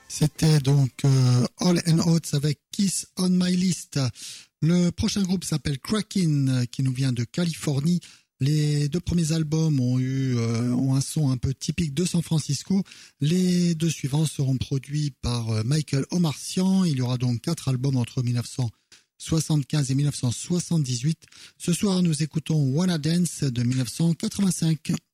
C'était donc All and Oates avec Kiss on My List. Le prochain groupe s'appelle Kraken, qui nous vient de Californie. Les deux premiers albums ont un son un peu typique de San Francisco. Les deux suivants seront produits par Michael Omartian. Il y aura donc 4 albums entre 1975 et 1978. Ce soir, nous écoutons Wanna Dance de 1985.